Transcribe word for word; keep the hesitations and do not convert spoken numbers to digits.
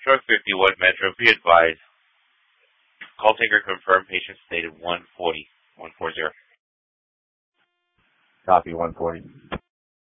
Stroke fifty-one Metro, be advised. Call taker confirmed. Patient stated one forty. one forty. Copy one forty.